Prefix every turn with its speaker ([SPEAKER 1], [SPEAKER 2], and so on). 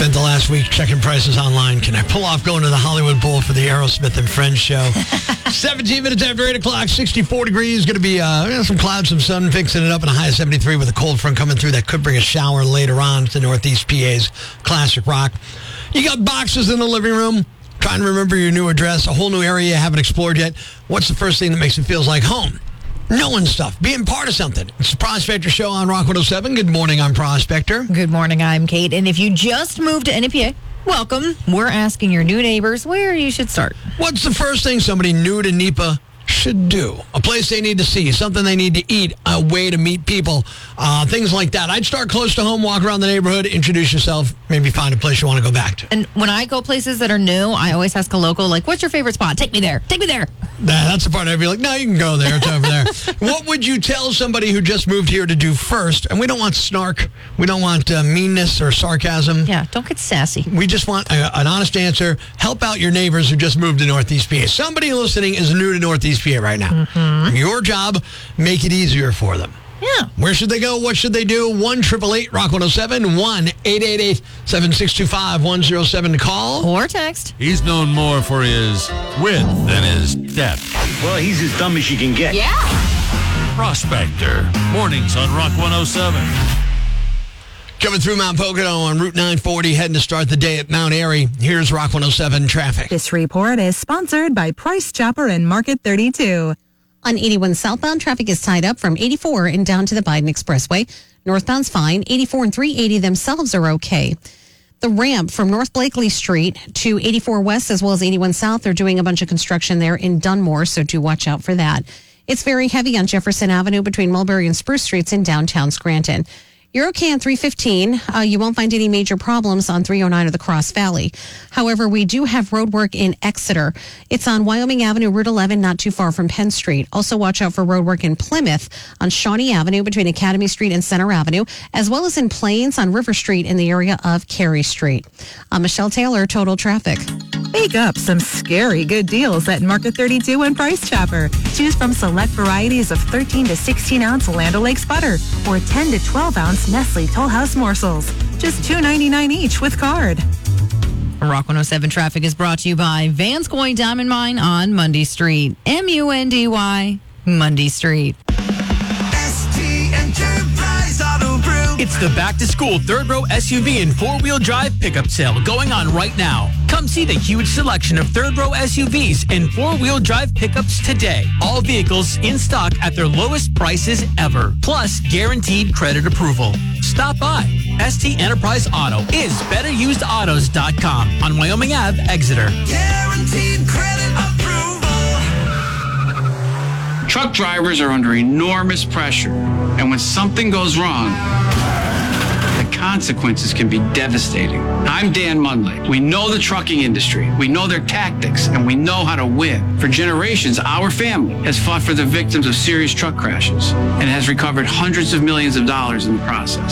[SPEAKER 1] Spent the last week checking prices online. Can I pull off going to the Hollywood Bowl for the Aerosmith and Friends show? 17 minutes after 8 o'clock, 64 degrees. Going to be some clouds, some sun, fixing it up, and a high of 73 with a cold front coming through. That could bring a shower later on to Northeast PA's classic rock. You got boxes in the living room. Trying to remember your new address, a whole new area you haven't explored yet. What's the first thing that makes it feel like home? Knowing stuff, being part of something. It's the Prospector Show on Rock 107. Good morning, I'm Prospector.
[SPEAKER 2] Good morning, I'm Kate. And if you just moved to NEPA, welcome. We're asking your new neighbors where you should start.
[SPEAKER 1] What's the first thing somebody new to NEPA should do? A place they need to see, something they need to eat, a way to meet people, things like that. I'd start close to home, walk around the neighborhood, introduce yourself, maybe find a place you want to go back to.
[SPEAKER 2] And when I go places that are new, I always ask a local, like, what's your favorite spot? Take me there. Take me there.
[SPEAKER 1] That's the part I'd be like, no, you can go there. It's over there. What would you tell somebody who just moved here to do first? And we don't want snark. We don't want meanness or sarcasm.
[SPEAKER 2] Yeah, don't get sassy.
[SPEAKER 1] We just want an honest answer. Help out your neighbors who just moved to Northeast PA. Somebody listening is new to Northeast PA right now. Mm-hmm. Your job, make it easier for them.
[SPEAKER 2] Yeah.
[SPEAKER 1] Where should they go? What should they do? 1-888-ROCK-107, 1-888-762-5107 to call.
[SPEAKER 2] Or text.
[SPEAKER 3] He's known more for his width than his depth.
[SPEAKER 4] Well, he's as dumb as you can get.
[SPEAKER 2] Yeah.
[SPEAKER 3] Prospector. Mornings on Rock 107.
[SPEAKER 1] Coming through Mount Pocono on Route 940, heading to start the day at Mount Airy. Here's Rock 107 traffic.
[SPEAKER 5] This report is sponsored by Price Chopper and Market 32.
[SPEAKER 6] On 81 southbound, traffic is tied up from 84 and down to the Biden Expressway. Northbound's fine. 84 and 380 themselves are okay. The ramp from North Blakely Street to 84 West as well as 81 South, they're doing a bunch of construction there in Dunmore, so do watch out for that. It's very heavy on Jefferson Avenue between Mulberry and Spruce Streets in downtown Scranton. You're okay on 315. You won't find any major problems on 309 or the Cross Valley. However, we do have road work in Exeter. It's on Wyoming Avenue, Route 11, not too far from Penn Street. Also watch out for road work in Plymouth on Shawnee Avenue between Academy Street and Center Avenue, as well as in Plains on River Street in the area of Cary Street. I'm Michelle Taylor, Total Traffic.
[SPEAKER 5] Pick up some scary good deals at Market 32 and Price Chopper. Choose from select varieties of 13 to 16 ounce Land O'Lakes butter or 10 to 12 ounce Nestle Toll House morsels. Just $2.99 each with card.
[SPEAKER 2] Rock 107 traffic is brought to you by Vanscoy Diamond Mine on Mundy Street. MUNDY, Mundy Street.
[SPEAKER 7] It's the back-to-school third-row SUV and four-wheel drive pickup sale going on right now. Come see the huge selection of third-row SUVs and four-wheel drive pickups today. All vehicles in stock at their lowest prices ever, plus guaranteed credit approval. Stop by. ST Enterprise Auto is betterusedautos.com on Wyoming Ave, Exeter.
[SPEAKER 8] Guaranteed credit approval. Truck drivers are under enormous pressure, and when something goes wrong, the consequences can be devastating. I'm Dan Mundley. We know the trucking industry. We know their tactics, and we know how to win. For generations, our family has fought for the victims of serious truck crashes and has recovered hundreds of millions of dollars in the process.